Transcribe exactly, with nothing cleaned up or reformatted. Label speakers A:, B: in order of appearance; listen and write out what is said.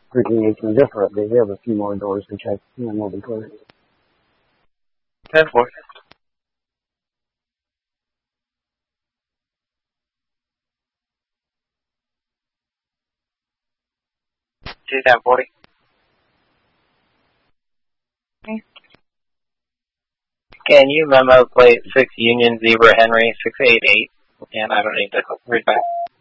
A: freaking eighteen different. They have a few more doors to check, and then we'll be clear.
B: ten four. two ten forty. Can you memo plate six Union Zebra Henry six eight eight? And I don't need to read back.